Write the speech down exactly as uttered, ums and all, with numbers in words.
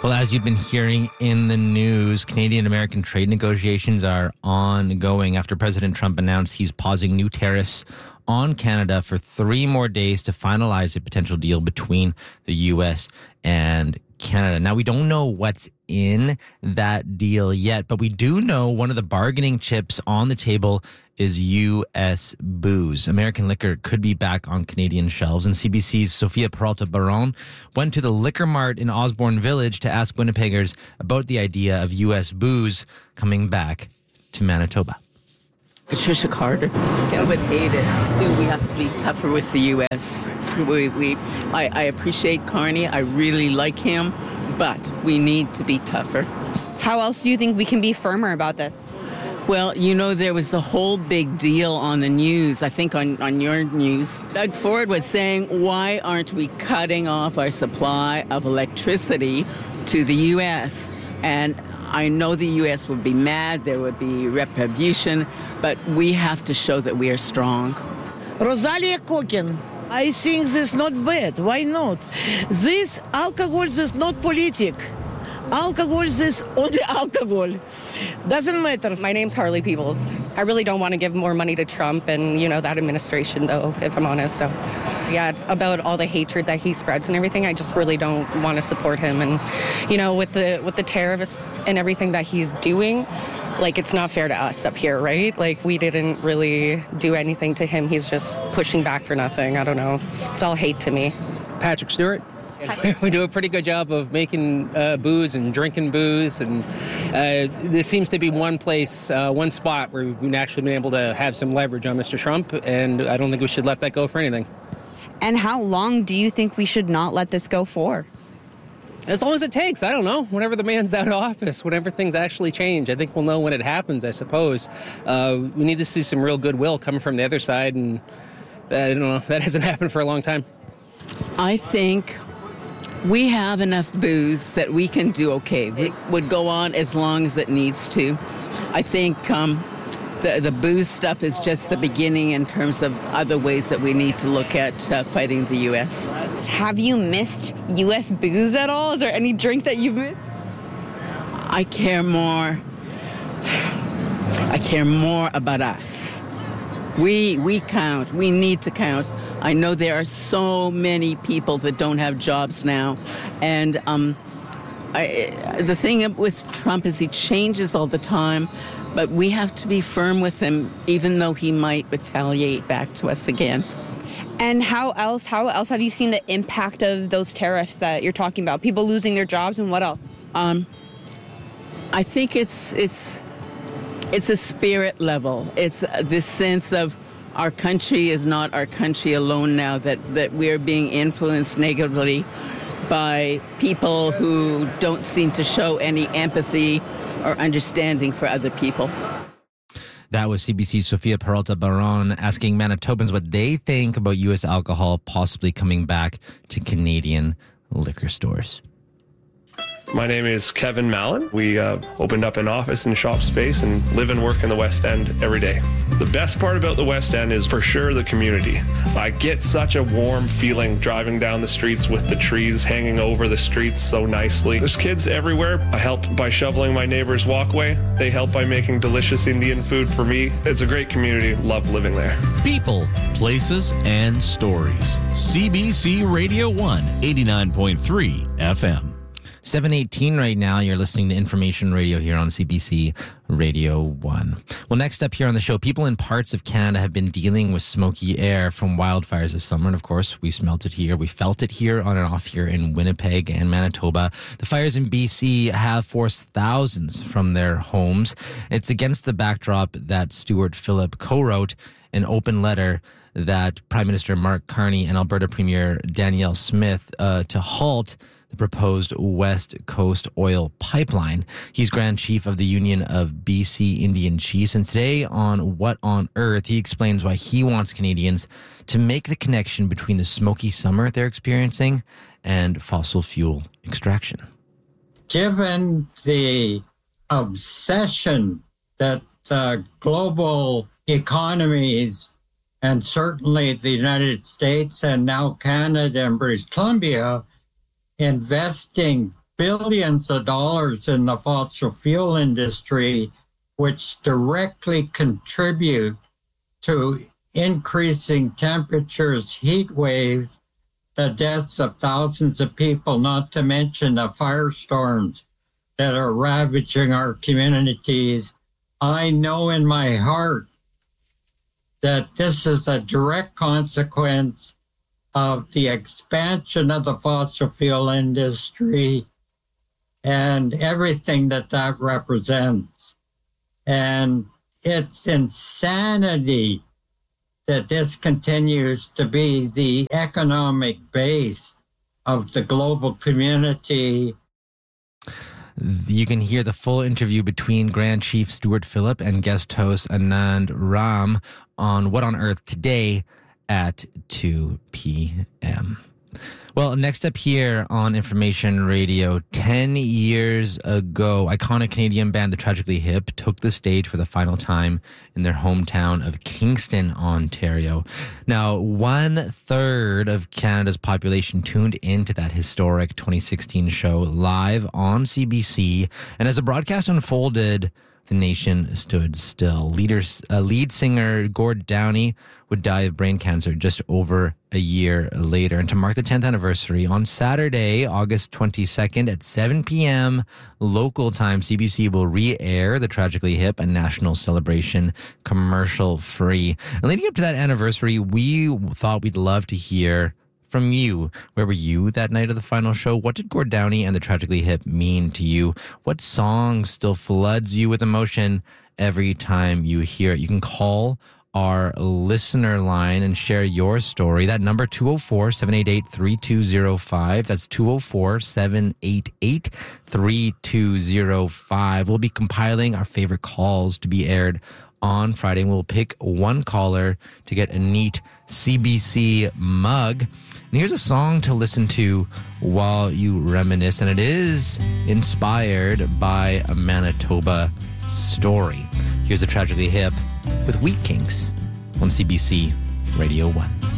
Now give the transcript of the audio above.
Well, as you've been hearing in the news, Canadian-American trade negotiations are ongoing after President Trump announced he's pausing new tariffs on Canada for three more days to finalize a potential deal between the U S and Canada. Now, we don't know what's in that deal yet, but we do know one of the bargaining chips on the table is U S booze. American liquor could be back on Canadian shelves, and C B C's Sophia Peralta-Baron went to the Liquor Mart in Osborne Village to ask Winnipeggers about the idea of U S booze coming back to Manitoba. Patricia Carter. I would hate it. I feel we have to be tougher with the U S. We, we, I, I appreciate Carney. I really like him, but we need to be tougher. How else do you think we can be firmer about this? Well, you know, there was the whole big deal on the news, I think on, on your news. Doug Ford was saying, why aren't we cutting off our supply of electricity to the U S? And I know the U S would be mad, there would be retribution, but we have to show that we are strong. Rosalia Kokin, I think this is not bad. Why not? This alcohol this is not politic. Alcohol is only alcohol. Doesn't matter. My name's Harley Peebles. I really don't want to give more money to Trump and, you know, that administration, though, if I'm honest. So, yeah, it's about all the hatred that he spreads and everything. I just really don't want to support him. And, you know, with the with the tariffs and everything that he's doing, like, it's not fair to us up here, right? Like, we didn't really do anything to him. He's just pushing back for nothing. I don't know. It's all hate to me. Patrick Stewart. We do a pretty good job of making uh, booze and drinking booze, and uh, this seems to be one place, uh, one spot where we've actually been able to have some leverage on Mister Trump, and I don't think we should let that go for anything. And how long do you think we should not let this go for? As long as it takes. I don't know. Whenever the man's out of office, whenever things actually change, I think we'll know when it happens, I suppose. Uh, we need to see some real goodwill coming from the other side, and uh, I don't know, that hasn't happened for a long time. I think we have enough booze that we can do okay. It would go on as long as it needs to. I think um, the, the booze stuff is just the beginning in terms of other ways that we need to look at uh, fighting the U S. Have you missed U S booze at all? Is there any drink that you've missed? I care more. I care more about us. We we count. We need to count. I know there are so many people that don't have jobs now. And um, I, the thing with Trump is he changes all the time, but we have to be firm with him, even though he might retaliate back to us again. And how else, how else have you seen the impact of those tariffs that you're talking about? People losing their jobs, and what else? Um, I think it's, it's, it's a spirit level. It's this sense of our country is not our country alone now, that, that we're being influenced negatively by people who don't seem to show any empathy or understanding for other people. That was C B C's Sophia Peralta-Baron asking Manitobans what they think about U S alcohol possibly coming back to Canadian liquor stores. My name is Kevin Mallon. We uh, opened up an office and shop space and live and work in the West End every day. The best part about the West End is for sure the community. I get such a warm feeling driving down the streets with the trees hanging over the streets so nicely. There's kids everywhere. I help by shoveling my neighbor's walkway. They help by making delicious Indian food for me. It's a great community. Love living there. People, places, and stories. C B C Radio one, eighty-nine point three F M. seven eighteen right now. You're listening to Information Radio here on C B C Radio one. Well, next up here on the show, people in parts of Canada have been dealing with smoky air from wildfires this summer. And of course, we smelt it here. We felt it here on and off here in Winnipeg and Manitoba. The fires in B C have forced thousands from their homes. It's against the backdrop that Stuart Philip co-wrote an open letter that Prime Minister Mark Carney and Alberta Premier Danielle Smith uh, to halt the proposed West Coast oil pipeline. He's Grand Chief of the Union of B C Indian Chiefs. And today on What on Earth, he explains why he wants Canadians to make the connection between the smoky summer they're experiencing and fossil fuel extraction. Given the obsession that uh, global economies, and certainly the United States and now Canada and British Columbia, investing billions of dollars in the fossil fuel industry, which directly contribute to increasing temperatures, heat waves, the deaths of thousands of people, not to mention the firestorms that are ravaging our communities. I know in my heart that this is a direct consequence of the expansion of the fossil fuel industry and everything that that represents. And it's insanity that this continues to be the economic base of the global community. You can hear the full interview between Grand Chief Stuart Phillip and guest host Anand Ram on What on Earth Today at two p.m. Well, next up here on Information Radio, ten years ago, iconic Canadian band The Tragically Hip took the stage for the final time in their hometown of Kingston, Ontario. Now, one third of Canada's population tuned into that historic twenty sixteen show live on C B C, and as the broadcast unfolded, the nation stood still. Leaders, uh, lead singer Gord Downie would die of brain cancer just over a year later. And to mark the tenth anniversary, on Saturday, August twenty-second at seven p.m. local time, C B C will re-air The Tragically Hip, a national celebration, commercial-free. And leading up to that anniversary, we thought we'd love to hear from you. Where were you that night of the final show? What did Gord Downie and The Tragically Hip mean to you? What song still floods you with emotion every time you hear it? You can call our listener line and share your story. That number, two oh four, seven eight eight, three two oh five. That's two oh four, seven eight eight, three two oh five. We'll be compiling our favorite calls to be aired on Friday, and we'll pick one caller to get a neat C B C mug. And here's a song to listen to while you reminisce, and it is inspired by a Manitoba story. Here's The Tragically Hip with Wheat Kings on C B C Radio one.